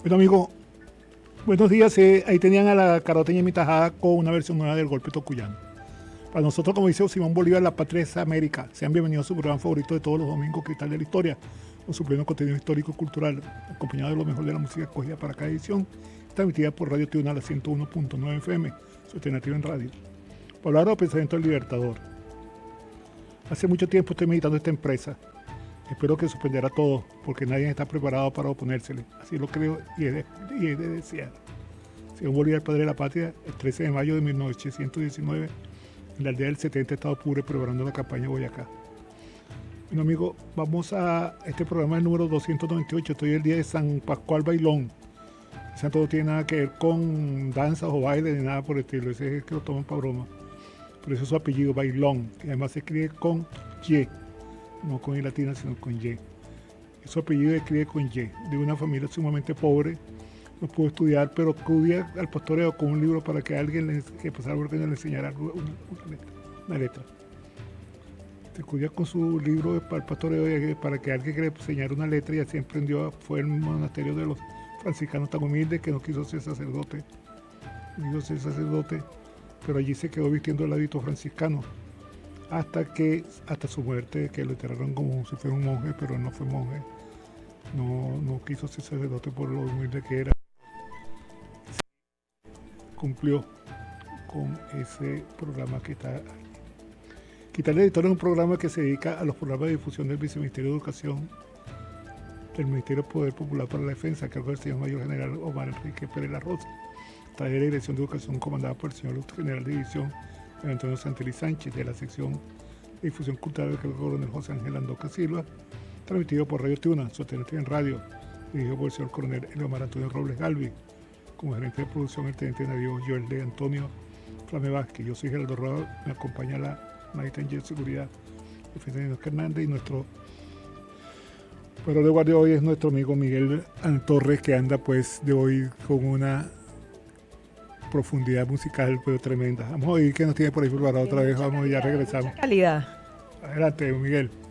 Bueno, amigo, buenos días. Ahí tenían a la Caroteña Mitajada con una versión nueva del golpe tocuyano. Para nosotros, como dice Simón Bolívar, la patria es América. Sean bienvenidos a su programa favorito de todos los domingos, Cristal de la Historia, con su pleno contenido histórico y cultural, acompañado de lo mejor de la música escogida para cada edición, transmitida por Radio Tribunal a la 101.9 FM, su alternativa en radio. Por hablar del pensamiento del Libertador. Hace mucho tiempo estoy meditando esta empresa. Espero que suspenderá todo, porque nadie está preparado para oponérsele. Así lo creo y es de desear. Según Bolívar, padre de la patria, el 13 de mayo de 1919, en la aldea del 70, Estado Apure, preparando la campaña Boyacá. Bueno, amigo, vamos a este programa, el número 298. Estoy el día de San Pascual Bailón. El santo no tiene nada que ver con danzas o bailes ni nada por el estilo. Ese es que lo toman para broma. Pero ese es su apellido, Bailón, que además se escribe con Y. No con I latina, sino con Y. Su apellido se escribe con Y, de una familia sumamente pobre. No pudo estudiar, pero acudía al pastoreo con un libro para que alguien que pasara por le enseñara una letra. Se acudía con su libro para el pastoreo para que alguien que le enseñara una letra, y así emprendió. Fue el monasterio de los franciscanos tan humilde que no quiso ser sacerdote. Pero allí se quedó vistiendo el hábito franciscano. Hasta su muerte, que lo enterraron como si fuera un monje, pero no fue monje. No quiso ser sacerdote por lo humilde que era. Cumplió con ese programa que está ahí. Quitarle Editor es un programa que se dedica a los programas de difusión del Viceministerio de Educación del Ministerio de Poder Popular para la Defensa, a cargo del señor Mayor General Omar Enrique Pérez La Rosa. Taller de Dirección de Educación comandada por el señor General de División Antonio Santelli Sánchez, de la sección de difusión cultural del coronel José Ángel Andoca Silva, transmitido por Radio Tribunal, su alternativa en radio, dirigido por el señor coronel Eleomar Antonio Robles Galvi, como gerente de producción el teniente navío Joel de Antonio Flame Vázquez. Yo soy Geraldo Rodado, me acompaña la Maestra en Seguridad, Defensa de Oscar Hernández, y nuestro pero de guardia hoy es nuestro amigo Miguel Torres, que anda pues de hoy con una profundidad musical pero tremenda. Vamos a oír qué nos tiene por ahí preparado otra vez. Vamos, ya regresamos. Mucha calidad. Adelante, Miguel.